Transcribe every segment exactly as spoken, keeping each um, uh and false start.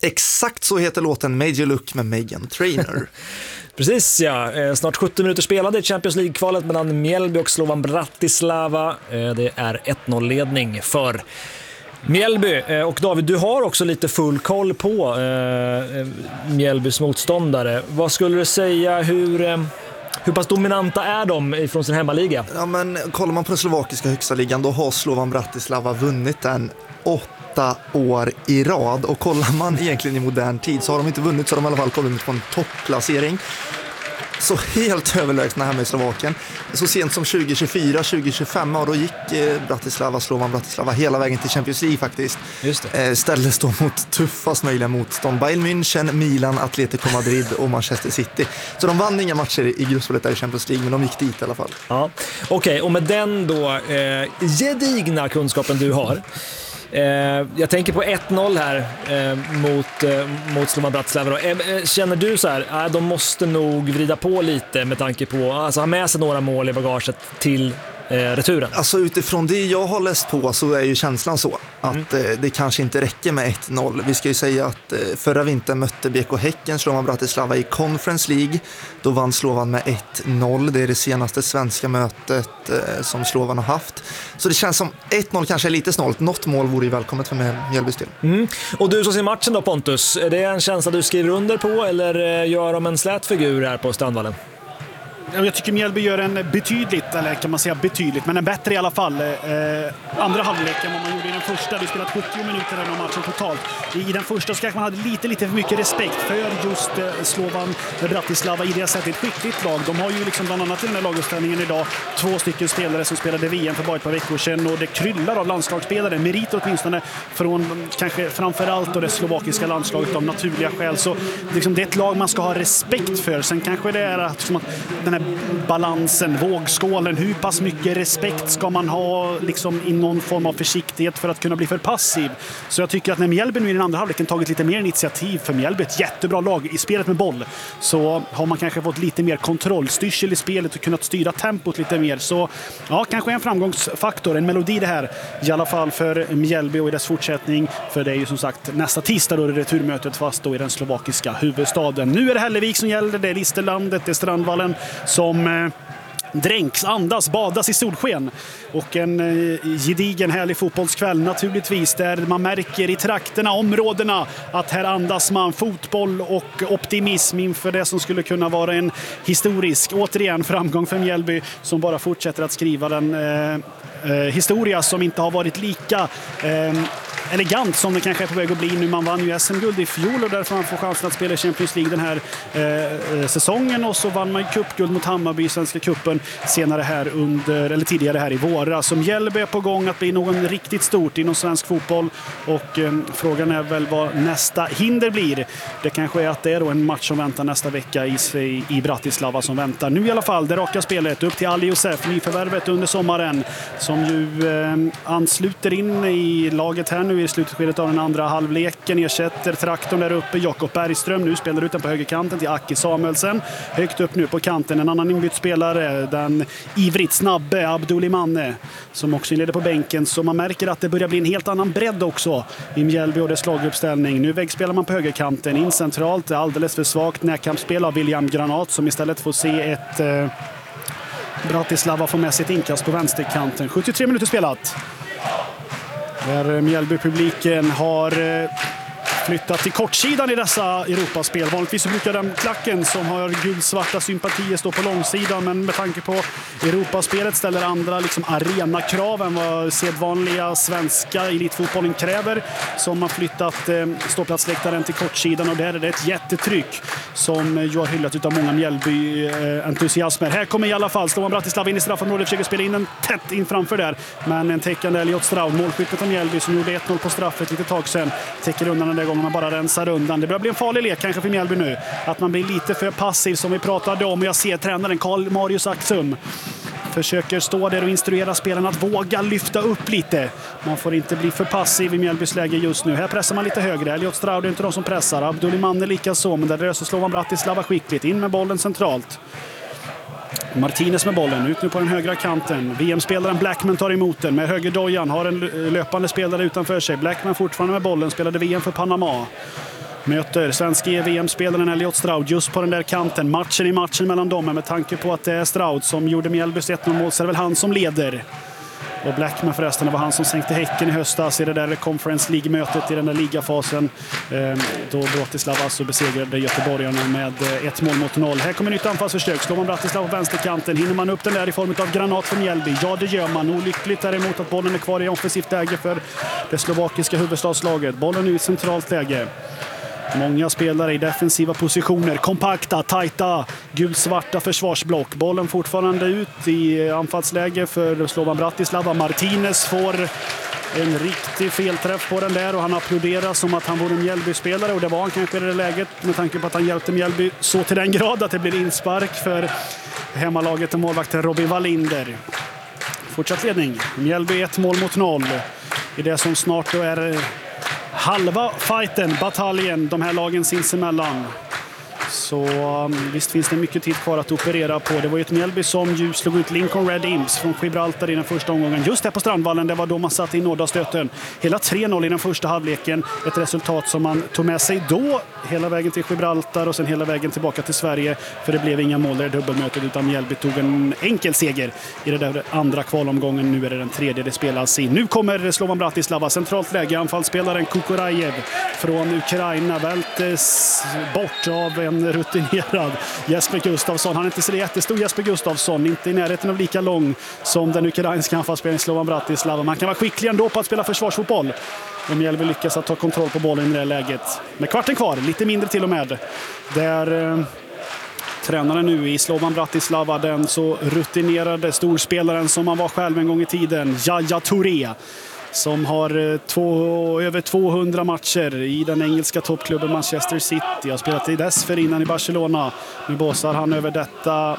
Exakt så heter låten Major Look med Meghan Trainor. Precis, ja. Snart sjuttio minuter spelade i Champions League-kvalet mellan Mjällby och Slovan Bratislava. Det är ett noll-ledning för Mjällby. Och David, du har också lite full koll på eh, Mjällbys motståndare. Vad skulle du säga, hur... Eh, Hur pass dominanta är de från sin hemmaliga? Ja, men kollar man på den slovakiska högsta ligan, då har Slovan Bratislava vunnit den åtta år i rad. Och kollar man egentligen i modern tid så har de inte vunnit, så har de i alla fall kommit på en toppplacering. Så helt överlägsna här med Slovakien. Så sent som tjugo tjugofyra tjugo tjugofem, och då gick eh, Bratislava, Slovan Bratislava hela vägen till Champions League faktiskt. Just det. Eh, ställdes då mot tuffast möjliga motstånd. Bayern München, Milan, Atletico Madrid och Manchester City. Så de vann inga matcher i gruppspelet där i Champions League, men de gick dit i alla fall. Ja. Okej, okay, och med den då eh, gedigna kunskapen du har. Eh, jag tänker på ett noll här eh, mot, eh, mot Slovan Bratislava. Eh, känner du så här, eh, de måste nog vrida på lite med tanke på, alltså ha med sig några mål i bagaget till eh, returen? Alltså utifrån det jag har läst på så är ju känslan så att mm. eh, det kanske inte räcker med ett noll. Vi ska ju säga att eh, förra vintern mötte B K Häcken Slovan Bratislava i Conference League. Då vann Slovan med ett noll. Det är det senaste svenska mötet eh, som Slovan har haft. Så det känns som ett noll kanske är lite snålt. Något mål vore ju välkommet för Mjällbys del. Mm. Och du som ser matchen då, Pontus, är det en känsla du skriver under på, eller gör de en slät figur här på Strandvallen? Jag tycker Mjällby gör en betydligt, eller kan man säga betydligt, men en bättre i alla fall. Eh, andra halvlek än vad man gjorde i den första. Vi spelat sjuttio minuter i den matchen totalt. I, I den första så kanske man hade lite, lite för mycket respekt för just eh, Slovan Bratislava i det sättet. Ett skickligt lag. De har ju liksom bland annat i den här laguppställningen idag två stycken spelare som spelade V M för bara ett par veckor sedan, och det kryllar av landslagsspelare. Meriter åtminstone från kanske framförallt och det slovakiska landslaget av naturliga skäl. Så liksom, det är ett lag man ska ha respekt för. Sen kanske det är att, som att den här balansen, vågskålen, hur pass mycket respekt ska man ha liksom i någon form av försiktighet för att kunna bli för passiv. Så jag tycker att när Mjällby nu i den andra halvleken tagit lite mer initiativ, för Mjällby är ett jättebra lag i spelet med boll, så har man kanske fått lite mer kontrollstyrsel i spelet och kunnat styra tempot lite mer. Så ja, kanske en framgångsfaktor, en melodi det här, i alla fall för Mjällby och i dess fortsättning, för det är ju som sagt nästa tisdag då det returmötet, fast då i den slovakiska huvudstaden. Nu är det Hällevik som gäller, det är Listerlandet, det är Strandvallen som eh, dränks, andas, badas i solsken. Och en eh, gedigen härlig fotbollskväll naturligtvis, där man märker i trakterna, områdena, att här andas man fotboll och optimism inför det som skulle kunna vara en historisk, återigen, framgång för Mjällby, som bara fortsätter att skriva den eh, eh, historia som inte har varit lika eh, elegant som det kanske är på väg att bli nu. Man vann ju S M-guld i fjol och därför man får chansen att spela Champions League den här eh, säsongen, och så vann man cupguld mot Hammarby i Svenska cupen senare här under, eller tidigare här i våras. Som Mjällby är på gång att bli någon riktigt stort inom svensk fotboll, och eh, frågan är väl vad nästa hinder blir. Det kanske är att det är då en match som väntar nästa vecka i, i Bratislava som väntar. Nu i alla fall det raka spelet upp till Ali Josef, nyförvärvet under sommaren, som ju eh, ansluter in i laget här nu i slutskedet av den andra halvleken, ersätter traktorn där uppe. Jakob Bergström nu spelar ut den på högerkanten till Aki Samuelsen. Högt upp nu på kanten en annan inbytt spelare, den ivrigt snabbe Abdulimanne, som också inleder på bänken. Så man märker att det börjar bli en helt annan bredd också i Mjällby och dess laguppställning. Nu väggspelar man på högerkanten, in centralt, alldeles för svagt närkampsspel av William Granat, som istället får se ett eh, Bratislava få med sitt inkast på vänsterkanten. sjuttiotre minuter spelat. Där Mjällby-publiken har flyttat till kortsidan i dessa Europaspel. Vanligtvis så brukar den klacken som har gulsvarta sympatier stå på långsidan, men med tanke på Europaspelet ställer andra liksom arenakrav än vad sedvanliga svenska elitfotbollen kräver, som har flyttat eh, ståplatsläktaren till kortsidan, och där är det ett jättetryck som ju har hyllat av många Mjällby-entusiasmer. Här kommer i alla fall Slovan Bratislava in i straffområdet, försöker spela in en tätt in framför där, men en täckande Elliot Straub, målskyttet av Mjällby som gjorde ett noll på straffet lite tag sedan, täcker undan den där gången man bara rensar undan. Det börjar bli en farlig lek kanske för Mjällby nu, att man blir lite för passiv som vi pratade om, och jag ser tränaren Karl Marius Axum försöker stå där och instruera spelarna att våga lyfta upp lite. Man får inte bli för passiv i Mjällbys läge just nu. Här pressar man lite högre. Elliot Straud är inte de som pressar. Abdulimanne lika så, men där löser Slovan Bratislava skickligt. In med bollen centralt. Martinez med bollen, ut nu på den högra kanten. V M-spelaren Blackman tar emot den med högerdojan, har en löpande spelare utanför sig. Blackman fortfarande med bollen, spelade V M för Panama. möter svenska V M-spelaren Elliot Stroud just på den där kanten. Matchen i matchen mellan dem, med tanke på att det är Stroud som gjorde Mjällbys ett noll-mål, så är det väl han som leder. Och Blackman förresten, det var han som sänkte Häcken i höstas i det där Conference League-mötet i den där ligafasen. Då Bratislava alltså besegrade göteborgarna med ett mål mot noll. Här kommer nytt anfallsförsök. Slår man Bratislava på vänsterkanten. Hinner man upp den där i form av granat för Mjällby? Ja, det gör man. Olyckligt däremot att bollen är kvar i offensivt läge för det slovakiska huvudstadslaget. Bollen är i ett centralt läge. Många spelare i defensiva positioner, kompakta, tajta, gulsvarta försvarsblock. Bollen fortfarande ut i anfallsläge för Slovan Bratislava. Martinez får en riktig felträff på den där och han applåderar som att han vore en Mjällby-spelare, och det var han kanske i det läget med tanke på att han hjälpte Mjällby så till den grad att det blir inspark för hemmalaget och målvakten Robin Wallinder. Fortsatt ledning. Mjällby ett mål mot noll i det som snart då är halva fighten, bataljen, de här lagen sinsemellan. Så visst finns det mycket tid kvar att operera på. Det var ju ett Mjällby som ju slog ut Lincoln Red Imps från Gibraltar i den första omgången. Just här på Strandvallen, det var då man satt in nådastöten. Hela tre noll i den första halvleken. Ett resultat som man tog med sig då hela vägen till Gibraltar och sen hela vägen tillbaka till Sverige. För det blev inga mål där i dubbelmötet, utan Mjällby tog en enkel seger i det där andra kvalomgången. Nu är det den tredje det spelas in. Nu kommer Slovan Bratislava, centralt läge. Anfallsspelaren Kukorajev från Ukraina vältes bort av en rutinerad Jesper Gustafsson. Han är inte så jättestor, Jesper Gustafsson, inte i närheten av lika lång som den ukrainska anfallsspelaren Slovan Bratislava. Man kan vara skicklig ändå på att spela försvarsfotboll om Mjällby lyckas att ta kontroll på bollen i det här läget. Med kvarten kvar, lite mindre till och med. Där eh, tränaren nu i Slovan Bratislava, den så rutinerade storspelaren som han var själv en gång i tiden, Yaya Touré, som har två, över tvåhundra matcher i den engelska toppklubben Manchester City. Har spelat i dessförinnan i Barcelona. Nu båsar han över detta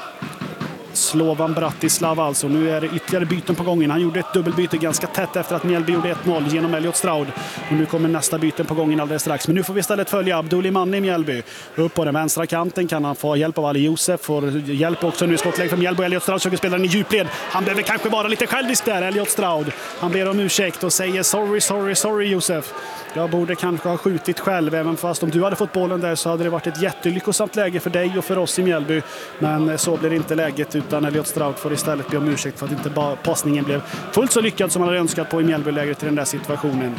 Slovan Bratislava alltså. Nu är det ytterligare byten på gången. Han gjorde ett dubbelbyte ganska tätt efter att Mjällby gjorde ett noll genom Elliot Stroud. Och nu kommer nästa byten på gången alldeles strax. Men nu får vi istället följa Abdul Iman i Mjällby. Upp på den vänstra kanten kan han få hjälp av Ali Josef. Får hjälp också nu i skottläge från Mjällby. Elliot Stroud försöker spela den i djupled. Han behöver kanske vara lite självisk där, Elliot Stroud. Han ber om ursäkt och säger sorry, sorry, sorry Josef. Jag borde kanske ha skjutit själv, även fast om du hade fått bollen där så hade det varit ett jättelyckosamt läge för dig och för oss i Mjällby. Men så blir det inte läget, utan Elliot Stroud får istället be om ursäkt för att inte bara passningen blev fullt så lyckad som man hade önskat på i Mjällby-läget i den där situationen.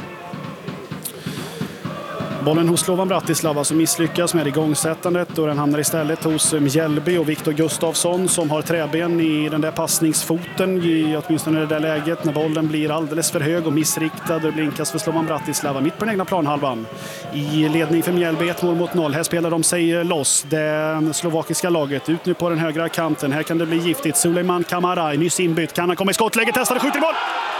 Bollen hos Slovan Bratislava som misslyckas med igångsättandet, och den hamnar istället hos Mjällby och Viktor Gustafsson som har träben i den där passningsfoten i åtminstone det där läget när bollen blir alldeles för hög och missriktad och det blir inkast för Slovan Bratislava mitt på den egna planhalvan. I ledning för Mjällby ett mål mot noll. Här spelar de sig loss, det slovakiska laget, ut nu på den högra kanten. Här kan det bli giftigt. Suleiman Kamara, nyss inbytt, kan han komma i skottläge, testar och skjuter i mål!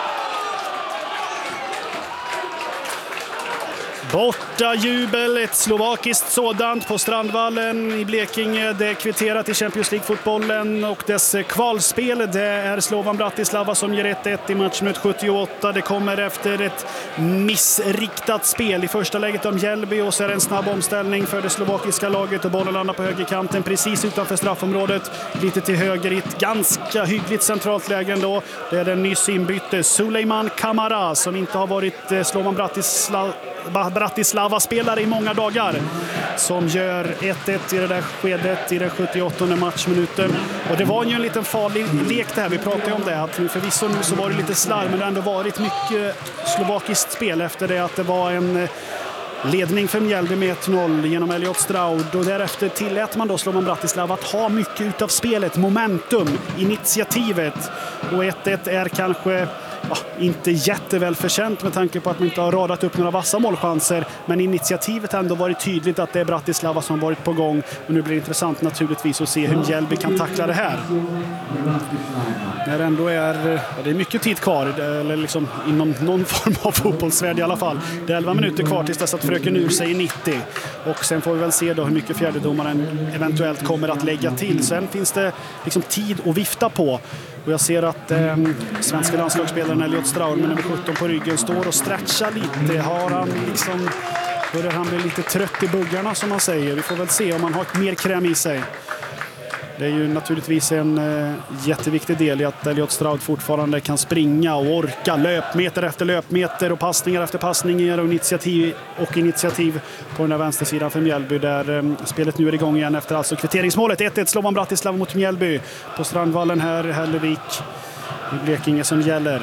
Borta jubel, ett slovakiskt sådant på Strandvallen i Blekinge. Det är kvitterat i Champions League-fotbollen och dess kvalspel. Det är Slovan Bratislava som ger ett ett i matchminut sjuttioåtta. Det kommer efter ett missriktat spel i första läget om Mjällby, och så är det en snabb omställning för det slovakiska laget och bollen landar på högerkanten precis utanför straffområdet. Lite till höger i ett ganska hyggligt centralt läge ändå. Det är den nyss inbytte Suleiman Kamara som inte har varit Slovan Bratislava Bratislava-spelare i många dagar, som gör ett ett i det där skedet i den sjuttioåttonde matchminuten. Och det var ju en liten farlig lek det här, vi pratade om det, att förvisso nu så var det lite slarv, men det har ändå varit mycket slovakiskt spel efter det att det var en ledning för Mjällby med ett noll genom Elliot Stroud, och därefter tillät man då Slovan Bratislava att ha mycket utav spelet, momentum, initiativet, och ett ett är kanske ja, inte jätteväl förtjänt med tanke på att man inte har radat upp några vassa målchanser, men initiativet har ändå varit tydligt att det är Bratislava som varit på gång, och nu blir det intressant naturligtvis att se hur Mjällby kan tackla det här. När det ändå är, ja, det är mycket tid kvar, eller liksom inom någon form av fotbollsvärld i alla fall. Det är elva minuter kvar tills dess att fröken ur sig nittio, och sen får vi väl se då hur mycket fjärdedomaren eventuellt kommer att lägga till. Sen finns det liksom tid att vifta på. Och jag ser att eh, svenska landslagsspelaren Elliot Stroud med nummer sjutton på ryggen står och stretchar lite. Har han liksom, börjar han bli lite trött i buggarna som man säger. Vi får väl se om han har mer kräm i sig. Det är ju naturligtvis en eh, jätteviktig del i att Elliot Stroud fortfarande kan springa och orka löpmeter efter löpmeter och passningar efter passningar och initiativ och initiativ på den här vänstersidan för Mjällby, där eh, spelet nu är igång igen efter alltså kvitteringsmålet. ett ett Slovan Bratislava mot Mjällby på Strandvallen här i Hällevik i Blekinge som gäller.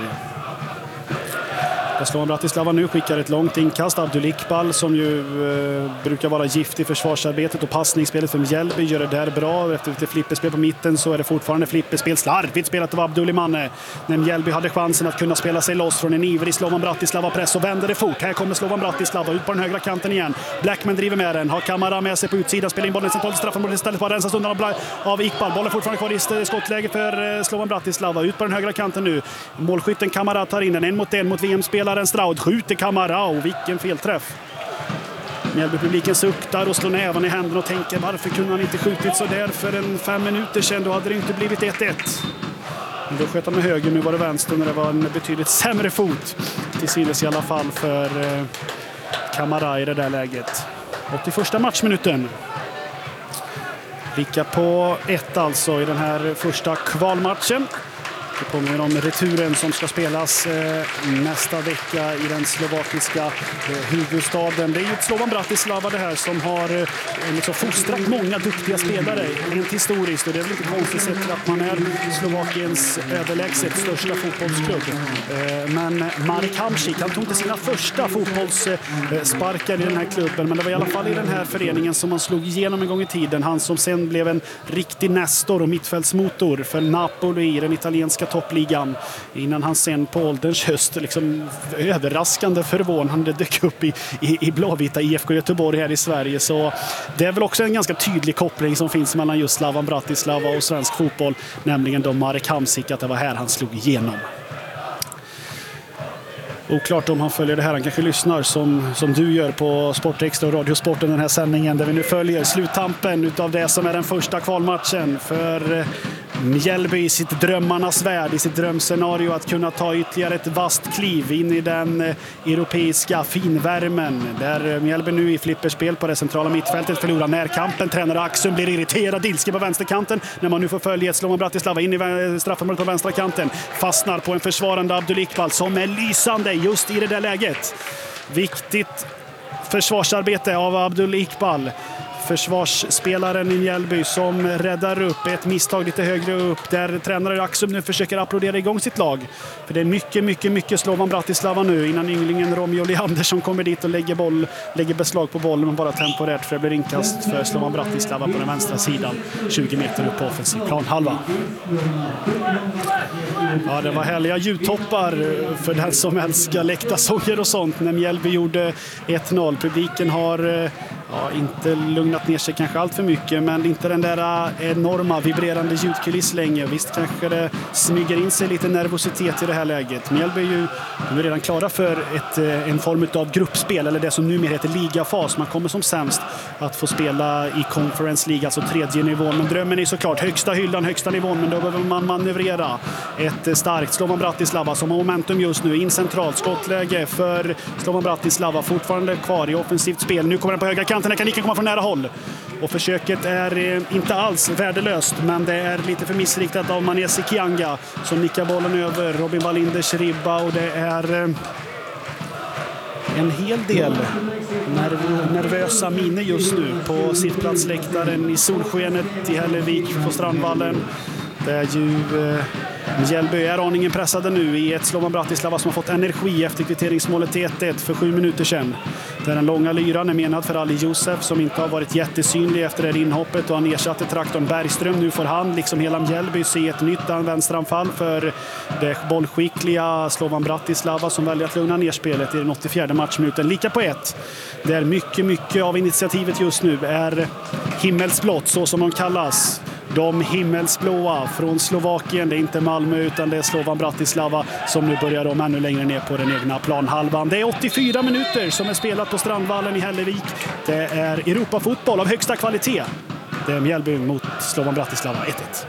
Slovan Bratislava nu skickar ett långt inkast. Abdul Iqbal som ju eh, brukar vara gift i försvarsarbetet och passningsspelet för Mjällby gör det där bra. Efter ett flipperspel på mitten så är det fortfarande flipperspel. Slarvigt spelat av Abdul Manne. När Mjällby hade chansen att kunna spela sig loss från en ivrig Slovan Bratislava-press och vänder det fort. Här kommer Slovan Bratislava ut på den högra kanten igen. Blackman driver med den. Har Kamara med sig på utsidan. Spelar in bollen centralt i straffområdet istället för att rensas undan av Iqbal. Bollen fortfarande kvar i skottläge för Slovan Bratislava. Ut på den högra kanten nu. Målskytten Kamara tar in den. En mot en mot V M-spelaren Stroud. Skjuter Kamara och vilken felträff. Mjällby-publiken suktar och slår näven i händerna och tänker varför kunde han inte skjutit så där för en fem minuter sedan, då hade det inte blivit ett ett. Men då sköt han med höger, nu var det vänster när det var en betydligt sämre fot till synes i alla fall för eh, Kamara i det där läget. åttioförsta matchminuten. Lika på ett alltså i den här första kvalmatchen. Det påminner om returen som ska spelas eh, nästa vecka i den slovakiska eh, huvudstaden. Det är ju ett Slovan Bratislava det här som har eh, liksom fostrat många duktiga spelare rent historiskt. Och det är väl inte konstigt sett att man är Slovakiens överlägset största fotbollsklubb. Eh, men Marek Hamšík, han tog inte sina första fotbollssparkar i den här klubben. Men det var i alla fall i den här föreningen som han slog igenom en gång i tiden. Han som sen blev en riktig nestor och mittfältsmotor för Napoli i den italienska toppligan, innan han sen på ålderns höst liksom överraskande förvånande dök upp i, i, i blåvita I F K Göteborg här i Sverige. Så det är väl också en ganska tydlig koppling som finns mellan just Slovan Bratislava och svensk fotboll, nämligen då Marek Hamšík, att det var här han slog igenom. Oklart om han följer det här. Han kanske lyssnar som, som du gör på Sportextra och Radiosporten, den här sändningen där vi nu följer sluttampen utav det som är den första kvalmatchen för Mjällby i sitt drömmarnas värld, i sitt drömscenario att kunna ta ytterligare ett vasst kliv in i den europeiska finvärmen. Där Mjällby nu i flipperspel på det centrala mittfältet förlorar närkampen. Tränare Axum blir irriterad, ilske på vänsterkanten när man nu får följa ett Slovan Bratislava in i straffområdet på vänstra kanten. Fastnar på en försvarande Abdul Iqbal som är lysande just i det där läget. Viktigt försvarsarbete av Abdul Iqbal, försvarsspelaren i Mjällby, som räddar upp ett misstag lite högre upp där tränare Axum nu försöker applådera igång sitt lag. För det är mycket, mycket, mycket Slovan Bratislava nu innan ynglingen Romeo Leander som kommer dit och lägger, boll, lägger beslag på bollen, men bara temporärt för det blir inkast för Slovan Bratislava på den vänstra sidan tjugo meter upp på offensiv planhalva. Ja, det var härliga ljudtoppar för den som älskar läktarsånger och sånt när Mjällby gjorde ett noll. Publiken har ja, inte lugnat ner sig kanske allt för mycket, men inte den där enorma vibrerande ljudkuliss länge. Visst kanske det smyger in sig lite nervositet i det här läget. Mjällby är ju är redan klara för ett, en form av gruppspel, eller det som numera heter ligafas. Man kommer som sämst att få spela i Conference League, alltså tredje nivån. Men drömmen är såklart högsta hyllan, högsta nivån, men då behöver man manövrera. Ett starkt Slovan Bratislava som har momentum just nu. In centralt, skottläge för Slovan Bratislava. Fortfarande kvar i offensivt spel. Nu kommer den på högra kanten, kan Nika komma från nära håll. Och försöket är inte alls värdelöst, men det är lite för missriktat av Manesi Kianga som nickar bollen över Robin Wallinders ribba, och det är en hel del nerv- nervösa miner just nu på sittplatsläktaren i solskenet i Hällevik på Strandvallen. Det är ju eh, Mjällby är aningen pressade nu i ett Slovan Bratislava som har fått energi efter kvitteringsmålet till ett ett för sju minuter sedan. Där den långa lyran är menad för Ali Josef som inte har varit jättesynlig efter det inhoppet, och han ersatte traktorn Bergström. Nu får han, liksom hela Mjällby, se ett nytt vänsteranfall för det bollskickliga Slovan Bratislava som väljer att lugna ner spelet i den åttiofjärde matchminuten. Lika på ett. Där mycket, mycket av initiativet just nu är himmelsblått, så som de kallas. De himmelsblåa från Slovakien. Det är inte Malmö utan det är Slovan Bratislava som nu börjar om ännu längre ner på den egna planhalvan. Det är åttiofyra minuter som är spelat på Strandvallen i Hällevik. Det är Europafotboll av högsta kvalitet. Det är Mjällby mot Slovan Bratislava ett ett.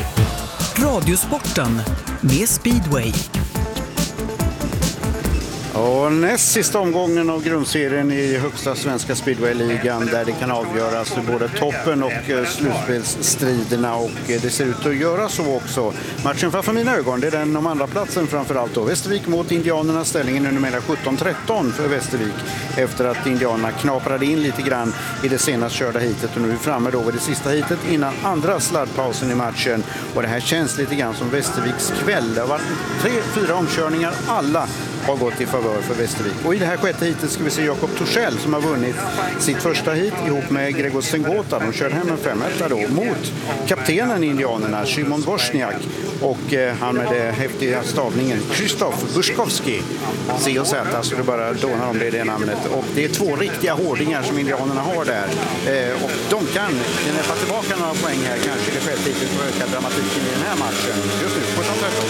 Radiosporten med Speedway. Och näst sista omgången av grundserien i högsta svenska speedway-ligan där det kan avgöras både toppen och slutspelsstriderna, och det ser ut att göra så också. Matchen framför mina ögon, det är den om andra platsen framförallt då. Västervik mot Indianerna, ställningen är numera sjutton tretton för Västervik efter att Indianerna knaprade in lite grann i det senast körda hitet, och nu är vi framme då vid det sista hitet innan andra sladdpausen i matchen, och det här känns lite grann som Västerviks kväll. Det har varit tre, fyra omkörningar, alla har gått i favör för Västervik. Och i det här sjätte hitet ska vi se Jakob Torssell som har vunnit sitt första hit ihop med Gregor Sengota. De kör hem en femetta då mot kaptenen i Indianerna, Szymon Wozniak, och eh, han med det häftiga stavningen Krzysztof Buszkowski. C och Z, så det bara dånar om det är det namnet. Och det är två riktiga hårdingar som Indianerna har där. Eh, och de kan knäppa tillbaka några poäng här, kanske i det sjätte hitet, för att öka dramatiken i den här matchen. Just nu, sjutton tretton.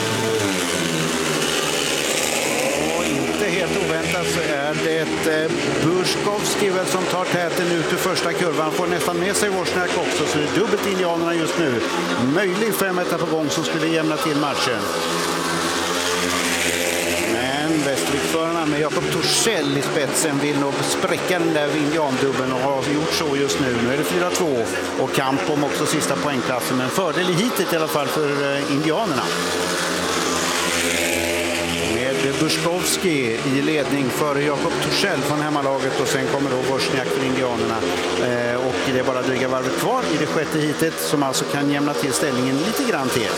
Helt oväntat så är det eh, Buszkowski väl som tar täten ut ur första kurvan. Får nästan med sig Wozniak också, så det är dubbelt Indianerna just nu. Möjlig femetta på gång som skulle jämna till matchen. Men Västervikförarna med Jakob Torssell i spetsen vill nog spräcka den där indiandubben och har gjort så just nu. Nu är det fyra två och kamp om också sista poängplatsen, men fördel i hitet i alla fall för eh, Indianerna. Buszkowski i ledning för Jakob Torssell från hemmalaget, och sen kommer då Wozniak för Indianerna. Eh, och det är bara dryga varvet kvar i det sjätte hitet som alltså kan jämna till ställningen lite grann till.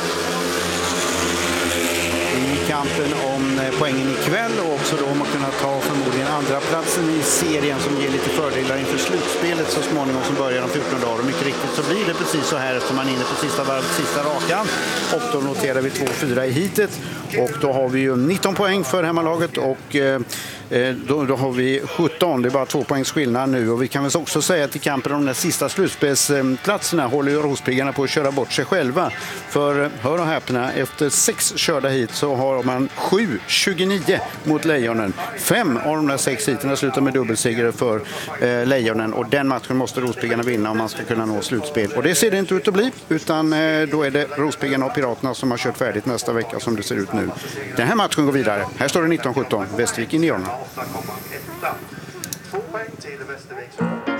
I kampen om poängen ikväll, och också då om att kunna ta förmodligen andra platsen i serien som ger lite fördelar inför slutspelet så småningom som börjar om fjorton dagar. Och mycket riktigt så blir det precis så här eftersom man är inne på sista varvet, sista rakan. Och då noterar vi två fyra i hitet. Och då har vi ju nitton poäng för hemmalaget, och eh, då, då har vi sjutton. Det är bara två poängs skillnad nu. Och vi kan väl också säga att i kampen om de där sista slutspelsplatserna håller ju Rospiggarna på att köra bort sig själva. För hör och häpna, efter sex körda hit så har man sju tjugonio mot Lejonen. Fem av de där sex hiterna slutar med dubbelseger för eh, Lejonen, och den matchen måste Rospiggarna vinna om man ska kunna nå slutspel. Och det ser det inte ut att bli, utan eh, då är det Rospiggarna och Piraterna som har kört färdigt nästa vecka som det ser ut nu. Den här matchen går vidare. Här står det nitton sjutton, Västervik Indianerna. Två poäng till Västervik.